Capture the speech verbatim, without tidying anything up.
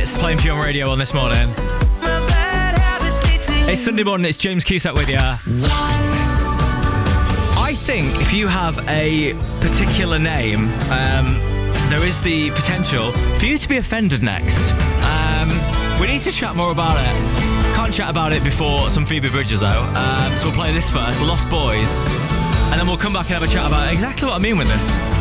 Habits playing for you on radio on this morning. It's Sunday morning, it's James Cusack with you. I think if you have a particular name, um, there is the potential for you to be offended next. Um, we need to chat more about it. Can't chat about it before some Phoebe Bridgers though. Um, so we'll play this first, The Lost Boys, and then we'll come back and have a chat about exactly what I mean with this.